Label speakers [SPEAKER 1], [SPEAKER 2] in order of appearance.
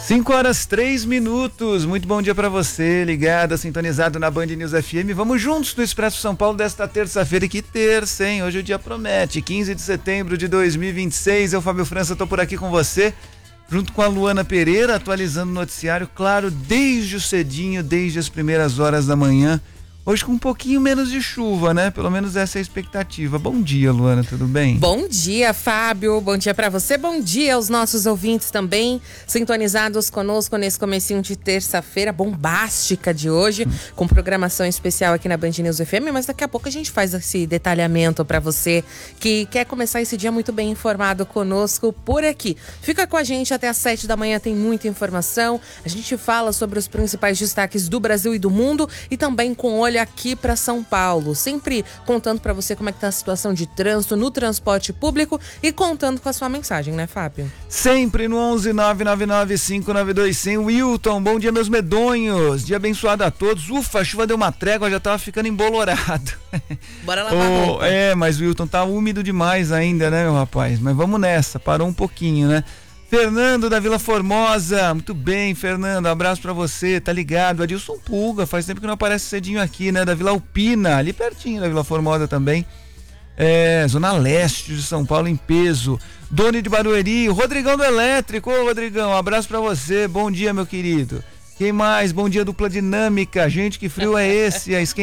[SPEAKER 1] 5h03. Muito bom dia pra você, ligado, sintonizado na Band News FM. Vamos juntos no Expresso São Paulo desta terça-feira. Que terça, hein? Hoje o dia promete. 15 de setembro de 2026. Eu, Fábio França, tô por aqui com você, junto com a Luana Pereira, atualizando o noticiário, claro, desde o cedinho, desde as primeiras horas da manhã. Hoje com um pouquinho menos de chuva, né? Pelo menos essa é a expectativa. Bom dia, Luana, tudo bem?
[SPEAKER 2] Bom dia, Fábio. Bom dia pra você. Bom dia aos nossos ouvintes também, sintonizados conosco nesse comecinho de terça-feira bombástica de hoje, com programação especial aqui na Band News FM, mas daqui a pouco a gente faz esse detalhamento pra você que quer começar esse dia muito bem informado conosco por aqui. Fica com a gente até às 7 da manhã, tem muita informação. A gente fala sobre os principais destaques do Brasil e do mundo e também com olho aqui para São Paulo, sempre contando para você como é que tá a situação de trânsito no transporte público e contando com a sua mensagem, né, Fábio?
[SPEAKER 1] Sempre no 1199959210. Wilton, bom dia, meus medonhos, dia abençoado a todos. Ufa, a chuva deu uma trégua, já tava ficando embolorado.
[SPEAKER 2] Bora lavar roupa.
[SPEAKER 1] Mas o Wilton tá úmido demais ainda, né, meu rapaz? Mas vamos nessa, parou um pouquinho, né? Fernando da Vila Formosa, muito bem, Fernando, abraço pra você, tá ligado? Adilson Pulga, faz tempo que não aparece cedinho aqui, né? Da Vila Alpina, ali pertinho da Vila Formosa também, Zona Leste de São Paulo em peso. Doni de Barueri, Rodrigão do Elétrico, ô Rodrigão, abraço pra você, bom dia, meu querido. Quem mais? Bom dia, dupla dinâmica, gente, que frio é esse?